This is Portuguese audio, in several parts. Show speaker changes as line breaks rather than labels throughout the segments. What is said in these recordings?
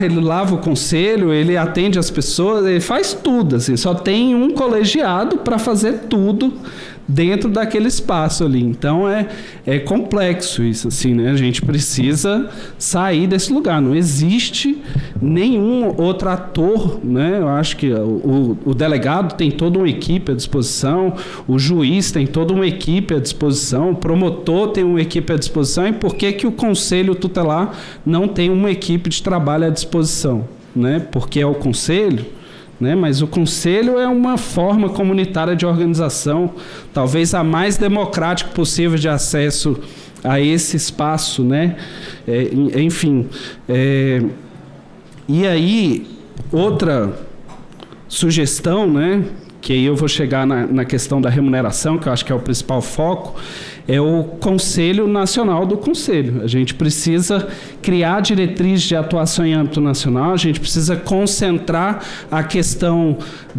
ele lava o conselho, ele atende as pessoas, ele faz tudo, assim, só tem um colegiado para fazer tudo dentro daquele espaço ali. Então é complexo isso, assim, né? A gente precisa sair desse lugar. Não existe nenhum outro ator, né? Eu acho que o delegado tem toda uma equipe à disposição, o juiz tem toda uma equipe à disposição, o promotor tem uma equipe à disposição. E por que o conselho tutelar não tem uma equipe de trabalho à disposição, né? Porque é o conselho, né? Mas o conselho é uma forma comunitária de organização, talvez a mais democrática possível de acesso a esse espaço, né? Enfim. E aí, outra sugestão, né? Que aí eu vou chegar na questão da remuneração, que eu acho que é o principal foco, é o Conselho Nacional do Conselho. A gente precisa criar diretrizes de atuação em âmbito nacional, a gente precisa concentrar a questão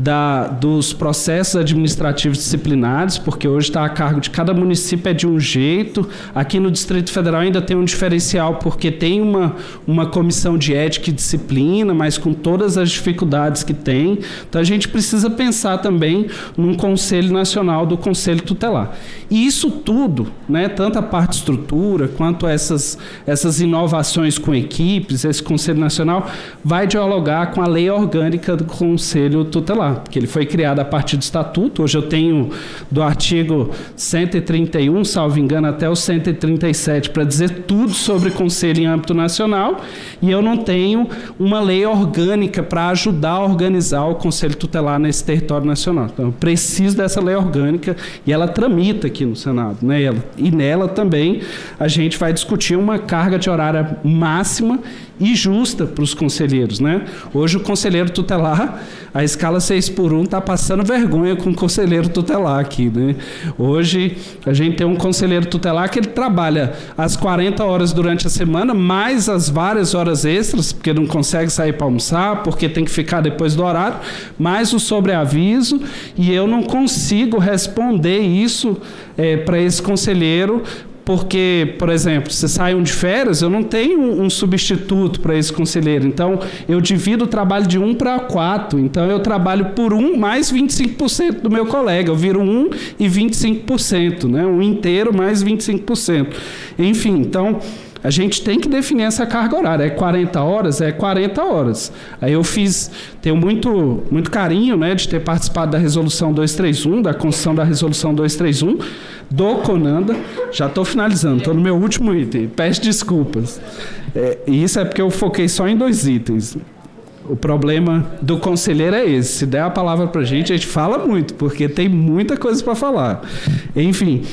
dos processos administrativos disciplinares, porque hoje está a cargo de cada município é de um jeito. Aqui no Distrito Federal ainda tem um diferencial, porque tem uma comissão de ética e disciplina, mas com todas as dificuldades que tem. Então a gente precisa pensar também num Conselho Nacional do Conselho Tutelar. E isso tudo, né, tanto a parte de estrutura quanto essas inovações com equipes, esse Conselho Nacional vai dialogar com a lei orgânica do Conselho Tutelar, porque ele foi criado a partir do estatuto. Hoje eu tenho do artigo 131, salvo engano, até o 137 para dizer tudo sobre conselho em âmbito nacional, e eu não tenho uma lei orgânica para ajudar a organizar o Conselho Tutelar nesse território nacional. Então eu preciso dessa lei orgânica e ela tramita aqui no Senado, né? E nela também a gente vai discutir uma carga de horária máxima e justa para os conselheiros, né? Hoje o conselheiro tutelar, a escala 6x1 está passando vergonha com o conselheiro tutelar aqui, né? Hoje a gente tem um conselheiro tutelar que ele trabalha as 40 horas durante a semana, mais as várias horas extras, porque não consegue sair para almoçar, porque tem que ficar depois do horário, mais o sobreaviso, e eu não consigo responder isso para esse conselheiro, porque, por exemplo, se saiam de férias, eu não tenho um substituto para esse conselheiro. Então, eu divido o trabalho de 1 para 4. Então, eu trabalho por 1 mais 25% do meu colega. Eu viro 1 e 25%, né? 1 inteiro mais 25%. Enfim, então, a gente tem que definir essa carga horária. É 40 horas? É 40 horas. Aí eu tenho muito carinho, né, de ter participado da Resolução 231, da construção da Resolução 231, do CONANDA. Já estou finalizando, estou no meu último item. Peço desculpas. E isso é porque eu foquei só em 2 itens. O problema do conselheiro é esse. Se der a palavra para a gente fala muito, porque tem muita coisa para falar. Enfim,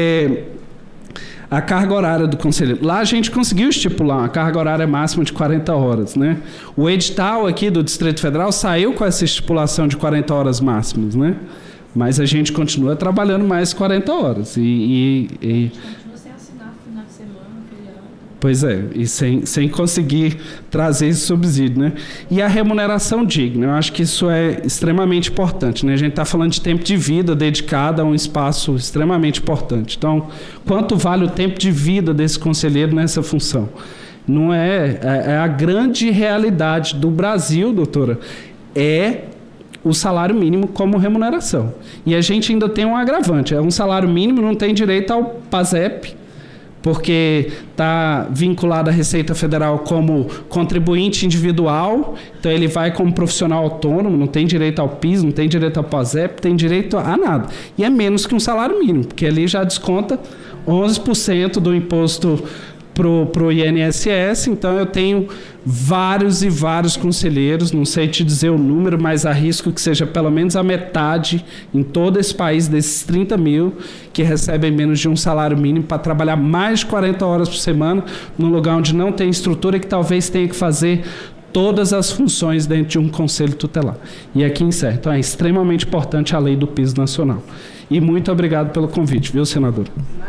a carga horária do conselheiro. Lá a gente conseguiu estipular uma carga horária máxima de 40 horas, né? O edital aqui do Distrito Federal saiu com essa estipulação de 40 horas máximas, né? Mas a gente continua trabalhando mais 40 horas. Continua sem assinar final de semana, feriado. Pois é, e sem conseguir trazer esse subsídio, né? E a remuneração digna, eu acho que isso é extremamente importante, né? A gente está falando de tempo de vida dedicado a um espaço extremamente importante. Então, quanto vale o tempo de vida desse conselheiro nessa função? Não é a grande realidade do Brasil, doutora, o salário mínimo como remuneração. E a gente ainda tem um agravante. Um salário mínimo não tem direito ao PASEP, porque está vinculado à Receita Federal como contribuinte individual, então ele vai como profissional autônomo, não tem direito ao PIS, não tem direito ao PASEP, tem direito a nada. E é menos que um salário mínimo, porque ali já desconta 11% do imposto para o INSS. Então eu tenho vários e vários conselheiros, não sei te dizer o número, mas arrisco que seja pelo menos a metade em todo esse país desses 30 mil que recebem menos de um salário mínimo para trabalhar mais de 40 horas por semana num lugar onde não tem estrutura e que talvez tenha que fazer todas as funções dentro de um conselho tutelar. E aqui encerro. Então é extremamente importante a lei do piso nacional. E muito obrigado pelo convite, viu, senador?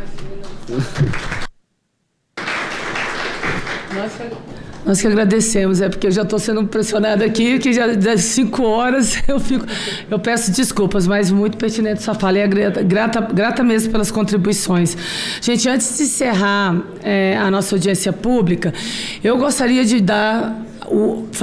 Nós que agradecemos, porque eu já estou sendo pressionada aqui, que já das 5 horas eu peço desculpas, mas muito pertinente sua fala, e grata mesmo pelas contribuições. Gente, antes de encerrar a nossa audiência pública, eu gostaria de dar